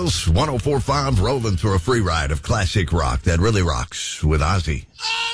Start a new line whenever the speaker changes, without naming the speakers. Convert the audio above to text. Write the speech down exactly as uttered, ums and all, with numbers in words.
Wheels, one oh four point five, rolling through a free ride of classic rock that really rocks with Ozzy.